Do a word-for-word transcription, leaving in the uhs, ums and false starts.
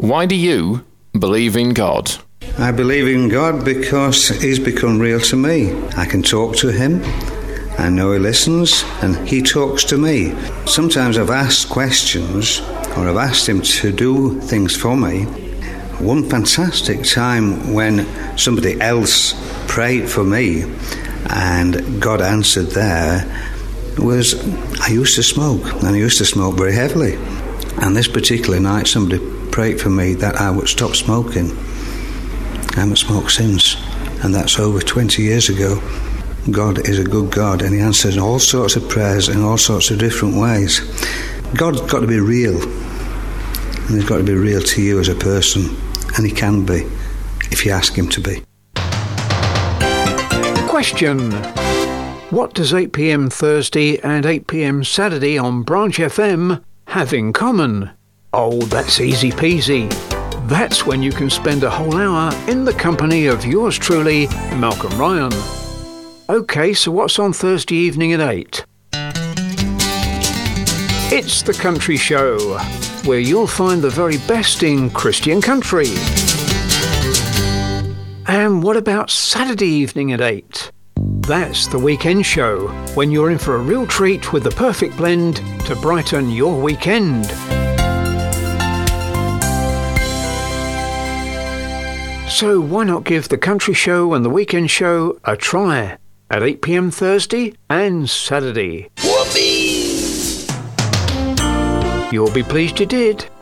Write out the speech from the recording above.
Why do you believe in God? I believe in God because He's become real to me. I can talk to Him. I know He listens and He talks to me. Sometimes I've asked questions or I've asked Him to do things for me. One fantastic time when somebody else prayed for me and God answered there was, I used to smoke, and I used to smoke very heavily. And this particular night somebody prayed for me that I would stop smoking. I haven't smoked since, and that's over twenty years ago. God is a good God, and He answers all sorts of prayers in all sorts of different ways. God's got to be real, and He's got to be real to you as a person, and He can be, if you ask Him to be. Question. What does eight p.m. Thursday and eight p.m. Saturday on Branch F M have in common? Oh, that's easy peasy. That's when you can spend a whole hour in the company of yours truly, Malcolm Ryan. OK, so what's on Thursday evening at eight? It's The Country Show, where you'll find the very best in Christian country. And what about Saturday evening at eight? That's The Weekend Show, when you're in for a real treat with the perfect blend to brighten your weekend. So why not give The Country Show and The Weekend Show a try at eight p.m. Thursday and Saturday? Whoopee! You'll be pleased you did.